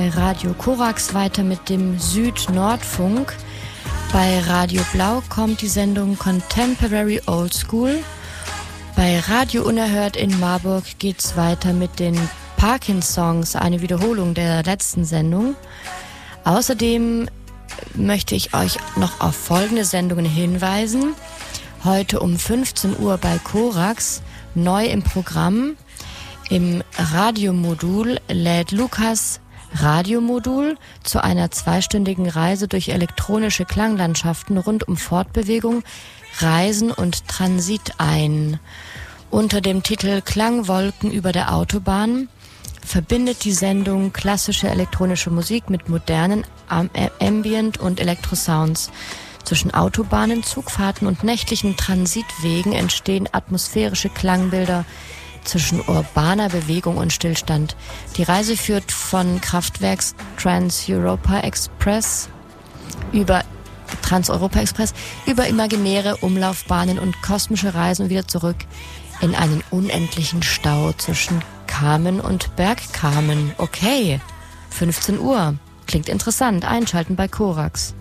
Radio Korax weiter mit dem Süd-Nord-Funk. Bei Radio Blau kommt die Sendung Contemporary Old School. Bei Radio Unerhört in Marburg geht's weiter mit den Parkins-Songs, eine Wiederholung der letzten Sendung. Außerdem möchte ich euch noch auf folgende Sendungen hinweisen. Heute um 15 Uhr bei Korax, neu im Programm. Im Radiomodul lädt Lukas Radiomodul zu einer 2-stündigen Reise durch elektronische Klanglandschaften rund um Fortbewegung, Reisen und Transit ein. Unter dem Titel Klangwolken über der Autobahn verbindet die Sendung klassische elektronische Musik mit modernen Ambient- und Elektrosounds. Zwischen Autobahnen, Zugfahrten und nächtlichen Transitwegen entstehen atmosphärische Klangbilder zwischen urbaner Bewegung und Stillstand. Die Reise führt von Kraftwerks Trans-Europa Express über imaginäre Umlaufbahnen und kosmische Reisen wieder zurück in einen unendlichen Stau zwischen Kamen und Bergkamen. Okay, 15 Uhr. Klingt interessant. Einschalten bei Korax.